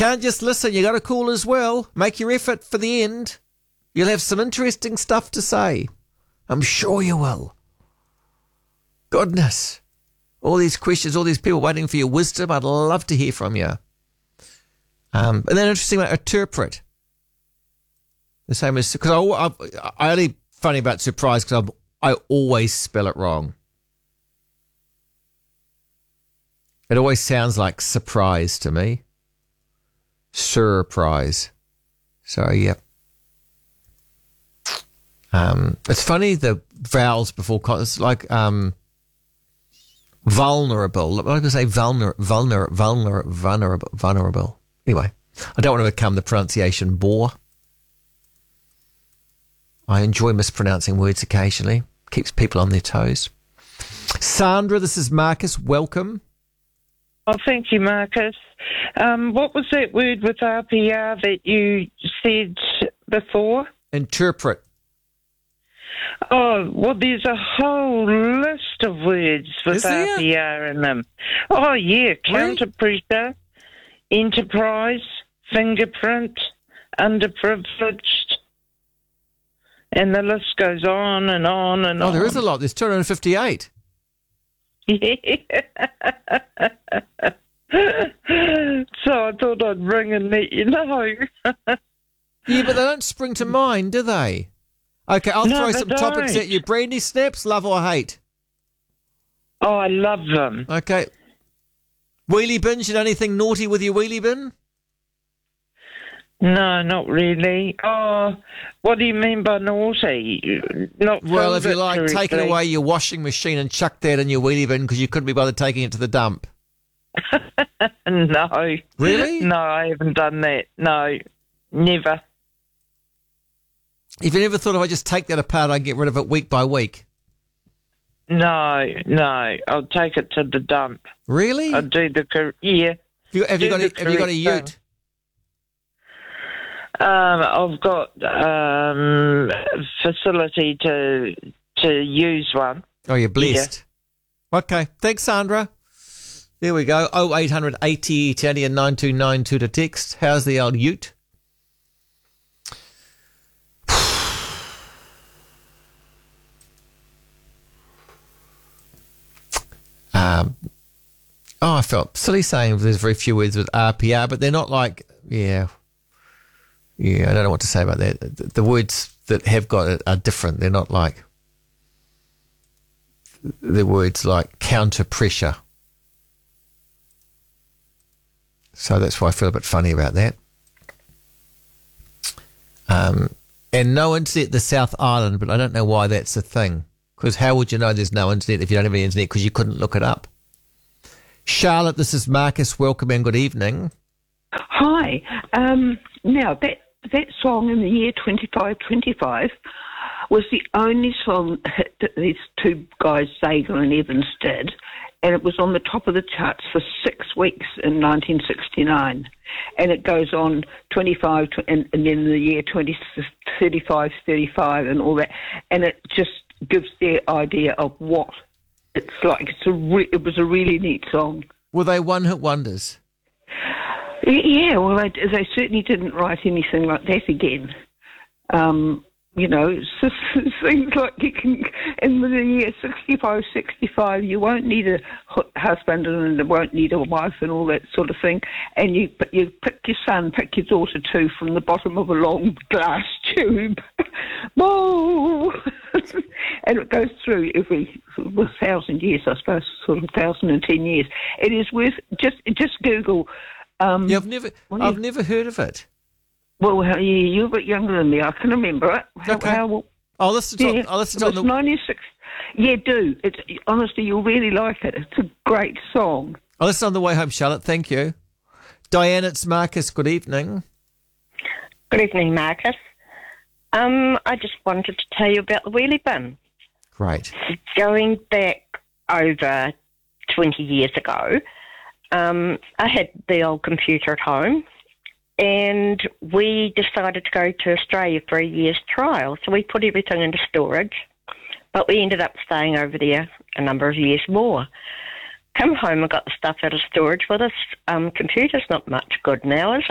can't just listen. You got to call as well. Make your effort for the end. You'll have some interesting stuff to say. I'm sure you will. Goodness. All these questions, all these people waiting for your wisdom. I'd love to hear from you. And then interesting about interpret. The same as, because I only funny about surprise because I always spell it wrong. It always sounds like surprise to me. Surprise. So, yeah. It's funny, the vowels before, it's like vulnerable. I'm going to say vulnerable. Anyway, I don't want to become the pronunciation bore. I enjoy mispronouncing words occasionally. Keeps people on their toes. Sandra, this is Marcus. Welcome. Oh, thank you, Marcus. What was that word with RPR that you said before? Interpret. Oh, well, there's a whole list of words with RPR in them. Oh, yeah, counter pressure, enterprise, fingerprint, underprivileged, and the list goes on and on and on. Oh, there is a lot. There's 258. Yeah. So I thought I'd ring and let you know. Yeah, but they don't spring to mind, do they? Okay, I'll throw some topics at you. Brandy snaps, love or hate? Oh, I love them. Okay. Wheelie bin, you done anything naughty with your wheelie bin? No, not really. Oh, what do you mean by naughty? Well, if you like, taking away your washing machine and chuck that in your wheelie bin because you couldn't be bothered taking it to the dump. No. Really? No, I haven't done that. No, never. If you never thought if I just take that apart, I'd get rid of it week by week? No, I'll take it to the dump. Really? I'll do yeah. Have you got a ute? I've got facility to use one. Oh, you're blessed. Yeah. Okay. Thanks, Sandra. There we go. 0800 80 10 and 9292 to text. How's the old ute? I felt silly saying there's very few words with RPR, but they're not like, I don't know what to say about that. The words that have got it are different. They're not like the words like counter pressure. So that's why I feel a bit funny about that. And no internet, the South Island, but I don't know why that's a thing. Because how would you know there's no internet if you don't have any internet? Because you couldn't look it up. Charlotte, this is Marcus. Welcome and good evening. Hi. Now, that song in the year 2525 was the only song that these two guys, Zager and Evans, did, and it was on the top of the charts for 6 weeks in 1969. And it goes on 25, and then the year 2035, 35, and all that. And it just gives their idea of what it's like. It was a really neat song. Were they one-hit wonders? Yeah, well, they certainly didn't write anything like that again. It seems like you can, in the year 65, 65, you won't need a husband and you won't need a wife and all that sort of thing. And you pick your daughter too, from the bottom of a long glass tube. Whoa! And it goes through every 1,000 years, I suppose, sort of 1,010 years. It is worth, just Google. I've never heard of it. Well, you're a bit younger than me. I can remember it. Okay. I'll listen to it. I'll listen to it. It's 96. Yeah, do. It's honestly, you'll really like it. It's a great song. I'll listen on the way home, Charlotte. Thank you. Diane, it's Marcus. Good evening. Good evening, Marcus. I just wanted to tell you about the wheelie bin. Great. Going back over 20 years ago, I had the old computer at home, and we decided to go to Australia for a year's trial. So we put everything into storage, but we ended up staying over there a number of years more. Come home and got the stuff out of storage. Well, this computer's not much good now, is it?